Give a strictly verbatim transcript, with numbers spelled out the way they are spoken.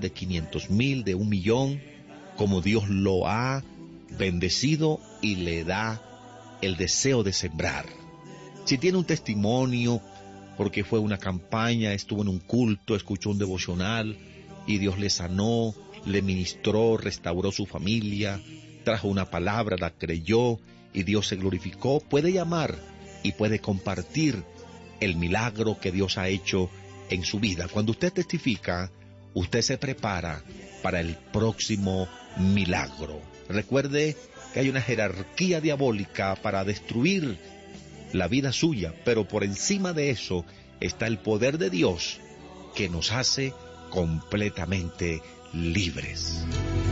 de quinientos mil, de un millón, como Dios lo ha bendecido y le da el deseo de sembrar. Si tiene un testimonio, porque fue una campaña, estuvo en un culto, escuchó un devocional y Dios le sanó, le ministró, restauró su familia, trajo una palabra, la creyó y Dios se glorificó, puede llamar y puede compartir el milagro que Dios ha hecho en su vida. Cuando usted testifica, usted se prepara para el próximo milagro. Recuerde que hay una jerarquía diabólica para destruir la vida suya, pero por encima de eso está el poder de Dios que nos hace completamente libres.